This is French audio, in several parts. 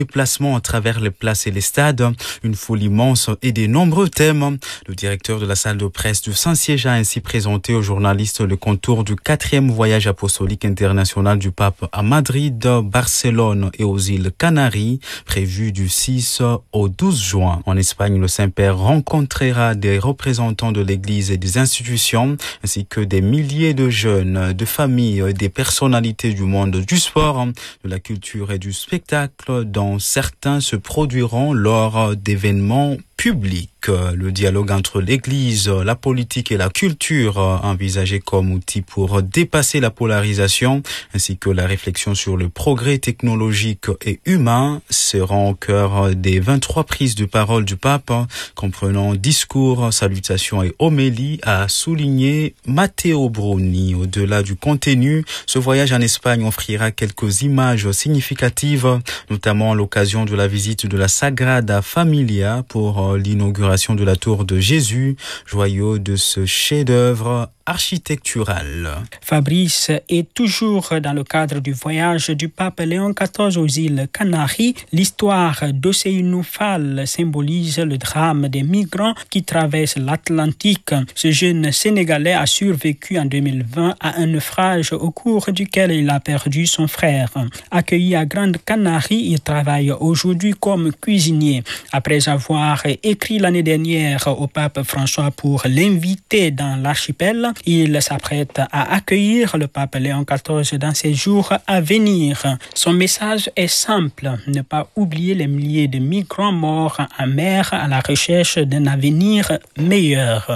déplacement à travers les places et les stades, une foule immense et de nombreux thèmes. Le directeur de la salle de presse du Saint-Siège a ainsi présenté aux journalistes le contour du 4e voyage apostolique international du pape à Madrid, Barcelone et aux îles Canaries, prévu du 6 au 12 juin. En Espagne, le Saint-Père rencontrera des représentants de l'Église et des institutions, ainsi que des milliers de jeunes, de familles et des personnalités du monde du sport, de la culture et du spectacle, dont certains se produiront lors d'événements publics. Le dialogue entre l'Église, la politique et la culture, envisagé comme outil pour dépasser la polarisation, ainsi que la réflexion sur le progrès technologique et humain, seront au cœur des 23 prises de parole du pape, comprenant discours, salutations et homélies, a souligné Matteo Bruni. Au-delà du contenu, ce voyage en Espagne offrira quelques images significatives, notamment à l'occasion de la visite de la Sagrada Familia pour l'inauguration de la tour de Jésus, joyau de ce chef-d'œuvre architectural. Fabrice est toujours dans le cadre du voyage du pape Léon XIV aux îles Canaries. L'histoire d'Océanoufal symbolise le drame des migrants qui traversent l'Atlantique. Ce jeune Sénégalais a survécu en 2020 à un naufrage au cours duquel il a perdu son frère. Accueilli à Grande Canarie, il travaille aujourd'hui comme cuisinier. Après avoir écrit l'année dernière au pape François pour l'inviter dans l'archipel, il s'apprête à accueillir le pape Léon XIV dans ses jours à venir. Son message est simple, ne pas oublier les milliers de migrants morts en mer à la recherche d'un avenir meilleur.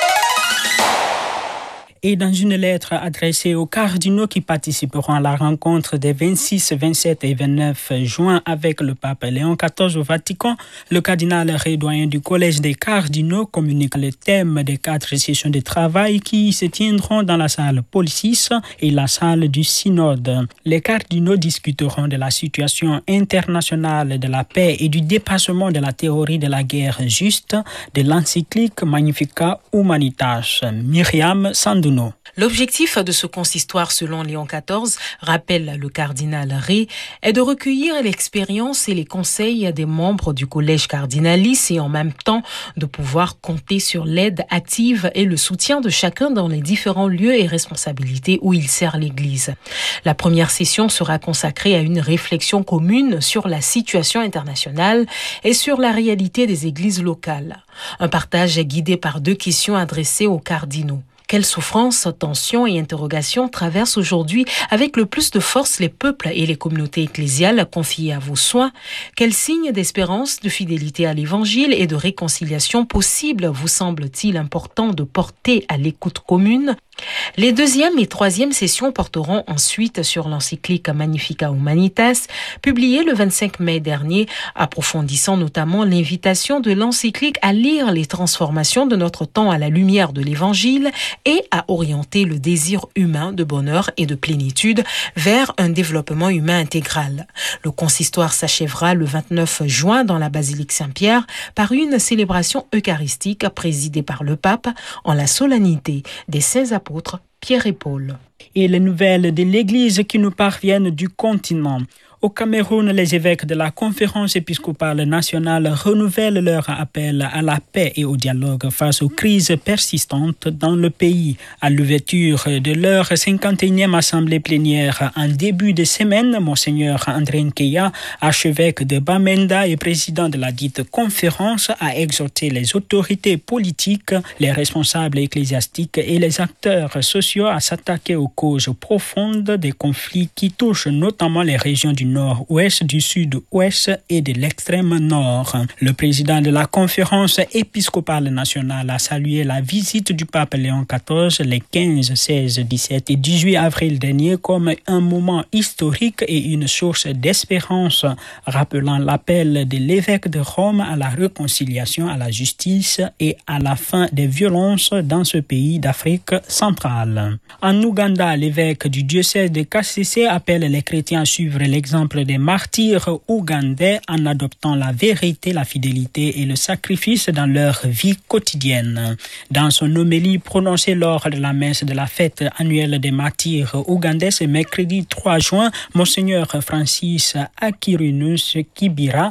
Et dans une lettre adressée aux cardinaux qui participeront à la rencontre des 26, 27 et 29 juin avec le pape Léon XIV au Vatican, le cardinal doyen du Collège des cardinaux communique le thème des 4 sessions de travail qui se tiendront dans la salle Paul VI et la salle du Synode. Les cardinaux discuteront de la situation internationale de la paix et du dépassement de la théorie de la guerre juste, de l'encyclique Magnificat Humanitas. Myriam Sandou. L'objectif de ce consistoire, selon Léon XIV, rappelle le cardinal Ré, est de recueillir l'expérience et les conseils des membres du collège cardinalice et en même temps de pouvoir compter sur l'aide active et le soutien de chacun dans les différents lieux et responsabilités où il sert l'Église. La première session sera consacrée à une réflexion commune sur la situation internationale et sur la réalité des églises locales. Un partage est guidé par 2 questions adressées aux cardinaux. Quelles souffrances, tensions et interrogations traversent aujourd'hui avec le plus de force les peuples et les communautés ecclésiales confiées à vos soins? Quels signes d'espérance, de fidélité à l'Évangile et de réconciliation possible vous semble-t-il important de porter à l'écoute commune? Les 2e et 3e sessions porteront ensuite sur l'encyclique Magnificat Humanitas, publiée le 25 mai dernier, approfondissant notamment l'invitation de l'encyclique à lire les transformations de notre temps à la lumière de l'Évangile et à orienter le désir humain de bonheur et de plénitude vers un développement humain intégral. Le consistoire s'achèvera le 29 juin dans la basilique Saint-Pierre par une célébration eucharistique présidée par le pape en la solennité des saints apôtres Pierre et Paul. Et les nouvelles de l'Église qui nous parviennent du continent. Au Cameroun, les évêques de la Conférence épiscopale nationale renouvellent leur appel à la paix et au dialogue face aux crises persistantes dans le pays. À l'ouverture de leur 51e assemblée plénière en début de semaine, Monseigneur André Nkeya, archevêque de Bamenda et président de la dite conférence, a exhorté les autorités politiques, les responsables ecclésiastiques et les acteurs sociaux à s'attaquer aux causes profondes des conflits qui touchent notamment les régions du nord-ouest, du sud-ouest et de l'extrême nord. Le président de la conférence épiscopale nationale a salué la visite du pape Léon XIV les 15, 16, 17 et 18 avril dernier comme un moment historique et une source d'espérance, rappelant l'appel de l'évêque de Rome à la réconciliation, à la justice et à la fin des violences dans ce pays d'Afrique centrale. En Ouganda, l'évêque du diocèse de Kasese appelle les chrétiens à suivre l'exemple l'exemple des martyrs ougandais en adoptant la vérité, la fidélité et le sacrifice dans leur vie quotidienne. Dans son homélie prononcée lors de la messe de la fête annuelle des martyrs ougandais ce mercredi 3 juin, Monseigneur Francis Aquirinus Kibira